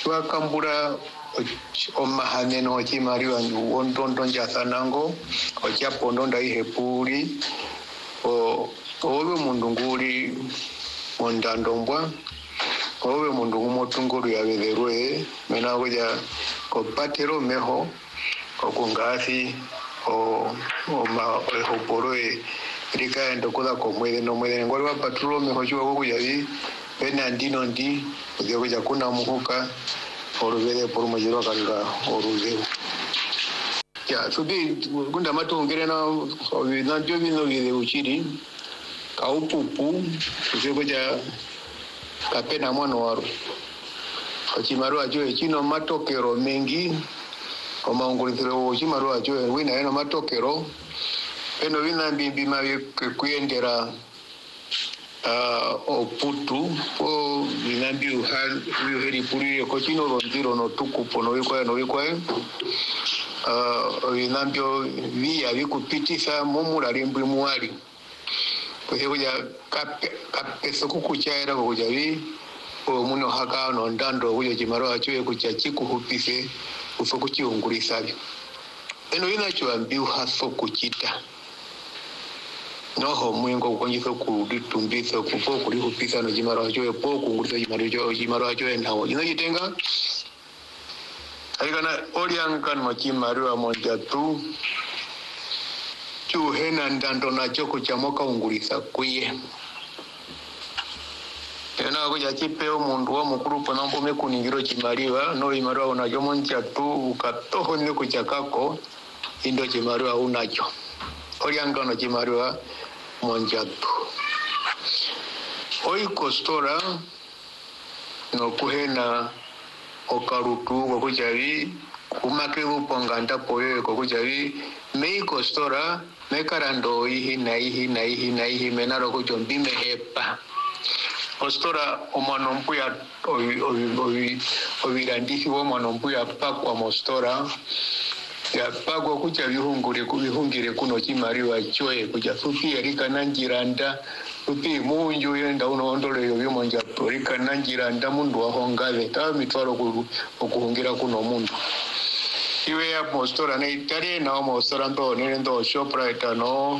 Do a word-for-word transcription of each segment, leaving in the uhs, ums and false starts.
chwa kambura omahane no chimari wangu ondondo njasanango ochapo ndonda ihepuri o owe mundu nguri mondandombwa owe mundu ngumotunguru yabelerwe mena kuja kopatero meho okungasi o o ma ehoporoe rikaenda kuda komwede no mwede ngori wa patro meho chwa kuja bi pena ndino ndi kuja kuja kuna muhuka oruvele por mojiro kanga oruze ya subi gunda matongere na na ndio bino bile uchiri kaupupu kuja kapena mwana waro ochimaru ajo chino matokero mengi kama ongolithero chimaru ajo wina eno matokero eno wina bimbi mawe kuendera uh, oputu o binambi uhal uheri puri ko chino rondiro no tukupo no wikwa no wikwa uh binambio via vikupitisa momura limbi muali kwe kuja kape kape sokukuchaira kuja vi o muno haka no ndando kuja chimaro achoe kucha chikuhupise usokuchiungulisabyo eno inacho ambiu haso kuchita noho mwingo ukonjisa kuditumbiso kupo kulihupisa no jimaro achoe po kungulisa jimaro achoe jimaro achoe nawo inajitenga alikana oriankan machimaro amonja tu chuhena ndando na choko chamoka ungulisa kuye tena kuja chipeo mundu wa mukuru panambo mekuningiro chimariwa no imariwa unacho monja tu ukatoho nile kuchakako indo chimariwa unacho oriangano chimariwa monja tu oi kostora no kuhena okarutu kwa kujavi kumakevu ponganda poyo kwa kujavi mei kostora mekarando ihi na ihi na ihi na ihi menaro kujombi mehepa kostora omanompu ya ovi ovi ovi ovirandithi wa manompu ya pakwa mostora ya pakwa kuja vihungure kubihungire kuno chimariwa choe kuja sufi erika nanjiranda upi munju yenda unoondole yo monja torika nanjiranda mundu wahongave ta mitwaro okuhungira kuno mundu iwe ya mostora ne itare na mostora ndo ne ndo Shoprite no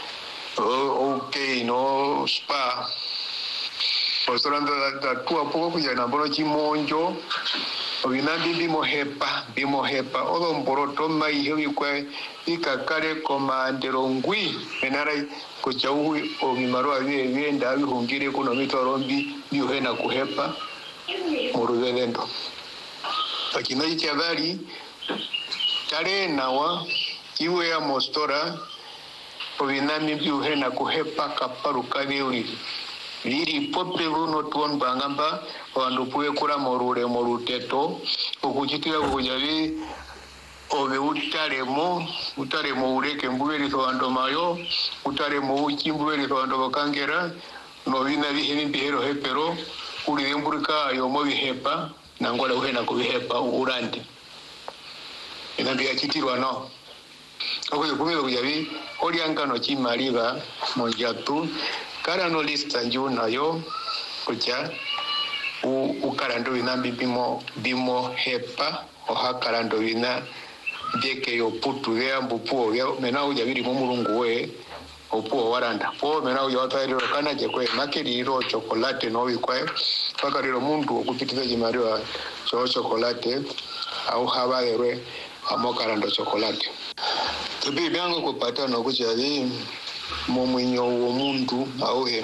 okay no spa mostora ndo da tua poco kuja na bono chimonjo obina bibi mohepa bimohepa odo mboroto mai hewi kwa ikakare komandero ngwi menara kuchau obimaro abiye bienda bihungire kuno mitorombi bihena kuhepa muruvelendo akina chabali tare nawa iwe ya mostora obinami bihena kuhepa kaparuka beuri liri pope buno tuon bangamba wandupuye kura morure moruteto okuchitira kujavi obe utaremo utaremo ureke mbuberi so andomayo utaremo uchimbuberi so ando bakangera no bina bihemi bihero hepero uri emburika yo mo bihepa nangola uhena kubihepa urandi inambia chitirwa no okoye kumira kujavi oriangano chimaliba monjatu kara no lista njuna yo kucha u ukarando binambi bimo bimo hepa o hakarando bina deke yo putu ya mbupo ya mena uja biri mu mulungu we opo waranda po mena uja watairo kana je kwe makeri ro chocolate no bikwe pakariro mundu okupitiza jimariwa cho chocolate au habaere amokarando chocolate tobi byango kupata no kucha bi momwinyo wo mundu auhe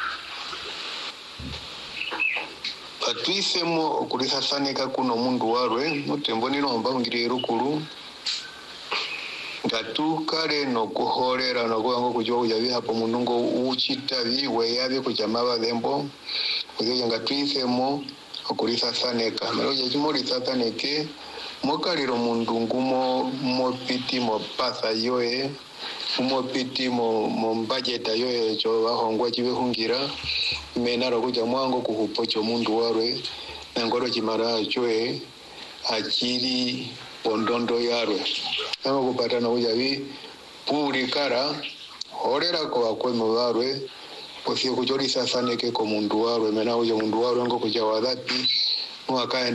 atwisemo okulisasaneka kuno mundu warwe mutembo ninomba ngire rukuru ngatukale no kuholera no kubango kujwa kujabi hapo munungo uchita biwe yabe kujamaba lembo kuyo ngatwisemo okulisasaneka meroje kimolisasaneke mokaliro mundu ngumo mopiti mopasa yoe umopiti mo mo budget ayo cho bahongwa chibehungira menaro kuja mwango kuhupocho mundu warwe nangoro chimara choe achiri pondondo yarwe namo kupata na kuja vi puri kara horera ko akwemo warwe posio kujori sasa neke ko mundu warwe menao yo mundu warwe ngo kuja wadhapi mwaka